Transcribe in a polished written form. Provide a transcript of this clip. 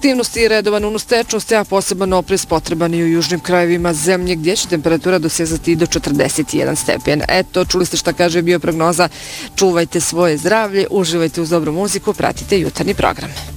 Aktivnosti i redovan unos tečnosti, a poseban oprez potreban i u južnim krajevima zemlje gdje će temperatura dosezati do 41 stepen. Eto, čuli ste šta kaže bioprognoza, čuvajte svoje zdravlje, uživajte uz dobru muziku, pratite jutarnji program.